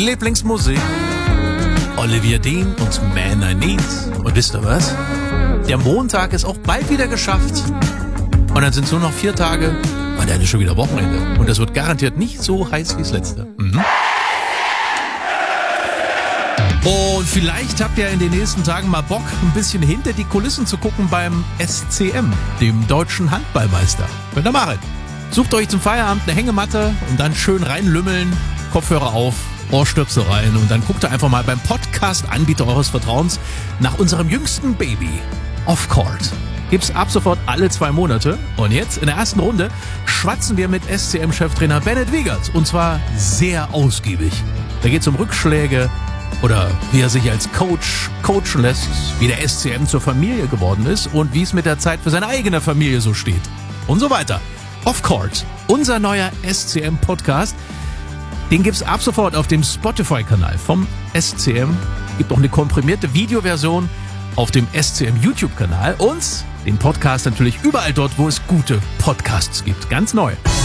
Lieblingsmusik. Olivia Dean und Man I Need. Und wisst ihr was? Der Montag ist auch bald wieder geschafft. Und dann sind es nur noch 4 Tage und dann ist schon wieder Wochenende. Und das wird garantiert nicht so heiß wie das letzte. Und vielleicht habt ihr in den nächsten Tagen mal Bock, ein bisschen hinter die Kulissen zu gucken beim SCM, dem Deutschen Handballmeister. Könnt ihr machen. Sucht euch zum Feierabend eine Hängematte und dann schön reinlümmeln, Kopfhörer auf, Ohrstöpsel rein und dann guckt ihr einfach mal beim Podcast-Anbieter eures Vertrauens nach unserem jüngsten Baby, Off Court. Gibt's ab sofort alle 2 Monate. Und jetzt in der ersten Runde schwatzen wir mit SCM-Cheftrainer Bennett Wiegert. Und zwar sehr ausgiebig. Da geht's um Rückschläge oder wie er sich als Coach coachen lässt, wie der SCM zur Familie geworden ist und wie es mit der Zeit für seine eigene Familie so steht. Und so weiter. Off Court, unser neuer SCM-Podcast. Den gibt's ab sofort auf dem Spotify-Kanal vom SCM. Gibt auch eine komprimierte Videoversion auf dem SCM YouTube-Kanal und den Podcast natürlich überall dort, wo es gute Podcasts gibt. Ganz neu.